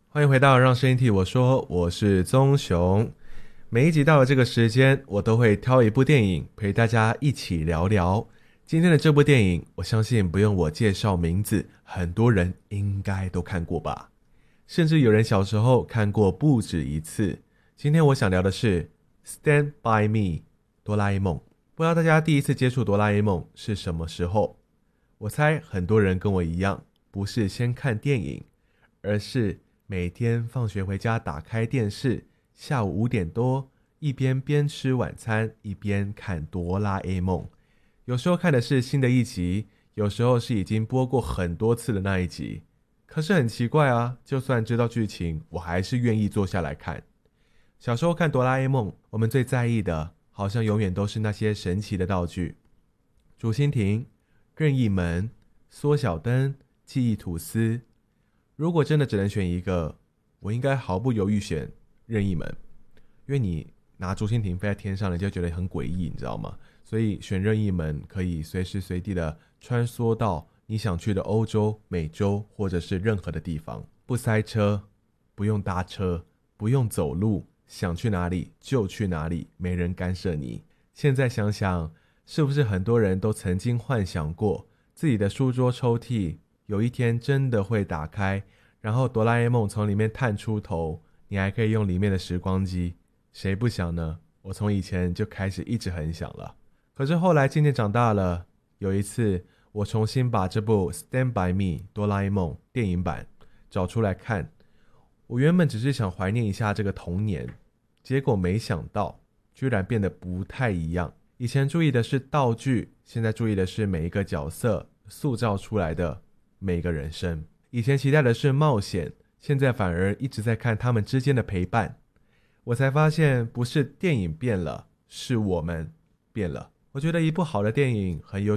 欢迎回到让声音替我说，我是宗雄。每一集到了这个时间，我都会挑一部电影陪大家一起聊聊。今天的这部电影，我相信不用我介绍名字，很多人应该都看过吧，甚至有人小时候看过不止一次。今天我想聊的是 Stand By Me 哆啦 A 梦。不知道大家第一次接触哆啦 A 梦是什么时候？我猜很多人跟我一样，不是先看电影，而是每天放学回家打开电视，下午5点多，一边吃晚餐，一边看哆啦 A 梦。有时候看的是新的一集，有时候是已经播过很多次的那一集。可是很奇怪啊，就算知道剧情，我还是愿意坐下来看。小时候看哆啦 A 梦，我们最在意的好像永远都是那些神奇的道具：竹蜻蜓、任意门、缩小灯、记忆吐司。如果真的只能选一个，我应该毫不犹豫选任意门，因为你拿竹蜻蜓飞在天上，你就觉得很诡异，你知道吗？所以选任意门可以随时随地的穿梭到你想去的欧洲、美洲，或者是任何的地方，不塞车，不用搭车，不用走路，想去哪里就去哪里，没人干涉你。现在想想，是不是很多人都曾经幻想过自己的书桌抽屉有一天真的会打开，然后哆啦 A 梦从里面探出头，你还可以用里面的时光机。谁不想呢？我从以前就开始一直很想了。可是后来渐渐长大了，有一次我重新把这部 Stand By Me 哆啦 A 梦电影版找出来看，我原本只是想怀念一下这个童年，结果没想到居然变得不太一样。以前注意的是道具，现在注意的是每一个角色塑造出来的每个人生。以前期待的是冒险，现在反而一直在看他们之间的陪伴。我才发现不是电影变了，是我们变了。我觉得一部好的电影很有